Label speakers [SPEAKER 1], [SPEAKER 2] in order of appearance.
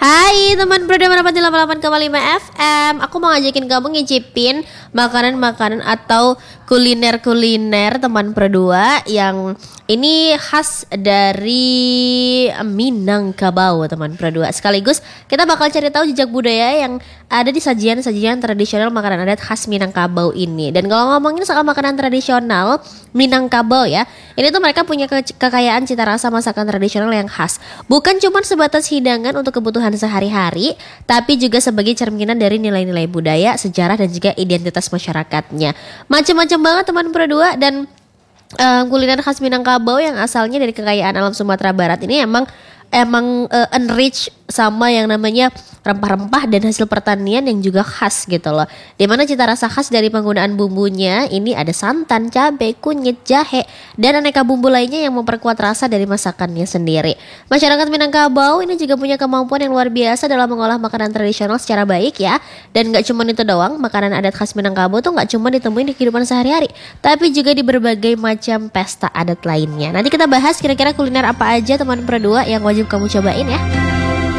[SPEAKER 1] Hai teman Proda Merpati 88,5 FM. Aku mau ngajakin kamu ngicipin makanan-makanan atau kuliner-kuliner teman Pro 2 yang ini khas dari Minangkabau teman Pro 2. Sekaligus kita bakal cari tahu jejak budaya yang ada di sajian-sajian tradisional makanan adat khas Minangkabau ini. Dan kalau ngomongin soal makanan tradisional Minangkabau ya, ini tuh mereka punya kekayaan cita rasa masakan tradisional yang khas. Bukan cuma sebatas hidangan untuk kebutuhan sehari-hari, tapi juga sebagai cerminan dari nilai-nilai budaya, sejarah dan juga identitas masyarakatnya. Macam-macam banget teman Pro 2 dan kuliner khas Minangkabau yang asalnya dari kekayaan alam Sumatera Barat ini emang enrich sama yang namanya rempah-rempah dan hasil pertanian yang juga khas gitu loh. Dimana cita rasa khas dari penggunaan bumbunya ini ada santan, cabai, kunyit, jahe dan aneka bumbu lainnya yang memperkuat rasa dari masakannya sendiri. Masyarakat Minangkabau ini juga punya kemampuan yang luar biasa dalam mengolah makanan tradisional secara baik ya. Dan gak cuma itu doang, makanan adat khas Minangkabau tuh gak cuma ditemuin di kehidupan sehari-hari, tapi juga di berbagai macam pesta adat lainnya. Nanti kita bahas kira-kira kuliner apa aja teman Pro 2 yang wajib kamu cobain ya.